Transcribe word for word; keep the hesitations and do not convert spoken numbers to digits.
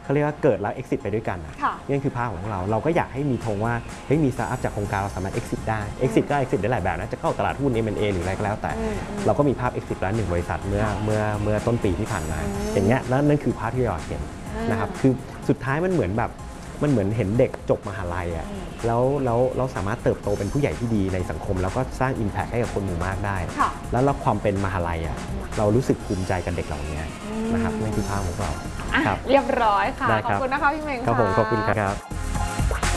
เขาเรียกว่าเกิดแล้ว exit ไปด้วยกันนี่คือภาพของเราเราก็อยากให้มีธงว่าเฮ้ยมีสตาร์ทอัพจากโครงการเราสามารถ exit ได้ exit ก็ exit ได้หลายแบบนะจะเข้าตลาดหุ้น เอ็ม แอนด์ เอ หรืออะไรก็แล้วแต่เราก็มีภาพ exit แล้วหนึ่งบริษัทเมื่อเมื่อเมื่อต้นปีที่ผ่านมาอย่างเงี้ยแล้วนั่นคือภาพที่เราเห็นนะครับคือสุดท้ายมันเหมือนแบบมันเหมือนเห็นเด็กจบมหาลัยอ่ะแล้วแล้วเราสามารถเติบโตเป็นผู้ใหญ่ที่ดีในสังคมแล้วก็สร้าง impact ให้กับคนหมู่มากได้แล้วแล้วความเป็นมหาลัยอ่ะเรารู้สึกภูมิใจกับเด็กเหล่านี้นะครับนั่นคือภาพของเราเรียบร้อยค่ะขอบคุณนะคะพี่เม้งครับผมขอบคุณครับ